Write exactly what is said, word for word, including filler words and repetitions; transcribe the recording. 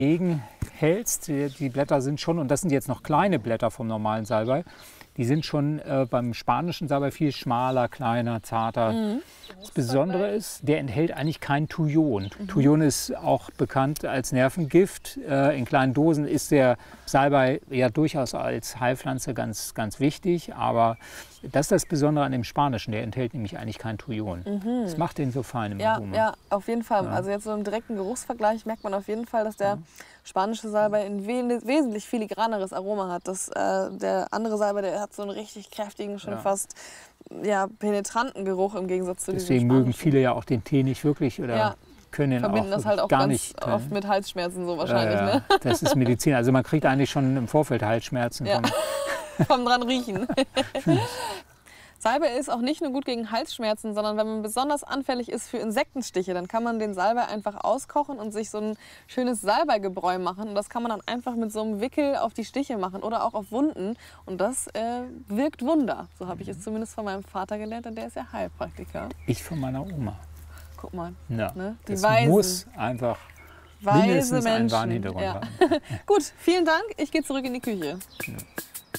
gegenhältst. Die, die Blätter sind schon, und das sind jetzt noch kleine Blätter vom normalen Salbei, die sind schon äh, beim spanischen Salbei viel schmaler, kleiner, zarter. Mhm. Das Besondere ist, der enthält eigentlich kein Thujon. Mhm. Thujon ist auch bekannt als Nervengift. Äh, in kleinen Dosen ist der Salbei ja durchaus als Heilpflanze ganz, ganz wichtig. Aber das ist das Besondere an dem Spanischen. Der enthält nämlich eigentlich kein Thujon. Mhm. Das macht den so fein im ja, Aroma. Ja, auf jeden Fall. Ja. Also jetzt so im direkten Geruchsvergleich merkt man auf jeden Fall, dass der ja. spanische Salbei ein we wesentlich filigraneres Aroma hat. Das, äh, der andere Salbei, der hat so einen richtig kräftigen, schon ja. fast ja, penetranten Geruch im Gegensatz zu diesem Deswegen mögen viele ja auch den Tee nicht wirklich oder ja. können ihn verbinden auch das halt auch gar ganz nicht oft mit Halsschmerzen so wahrscheinlich. Ja, ja. Ne? Das ist Medizin. Also man kriegt eigentlich schon im Vorfeld Halsschmerzen. Ja. Vom, vom dran riechen. Salbei ist auch nicht nur gut gegen Halsschmerzen, sondern wenn man besonders anfällig ist für Insektenstiche, dann kann man den Salbei einfach auskochen und sich so ein schönes Salbeigebräu machen. Und das kann man dann einfach mit so einem Wickel auf die Stiche machen oder auch auf Wunden. Und das äh, wirkt Wunder. So habe ich es zumindest von meinem Vater gelernt, denn der ist ja Heilpraktiker. Ich von meiner Oma. Guck mal. Ja, ne? Die das Weisen. muss einfach Weise mindestens Menschen. einen wahren Hintergrund ja. haben. Gut, vielen Dank. Ich gehe zurück in die Küche. Ja.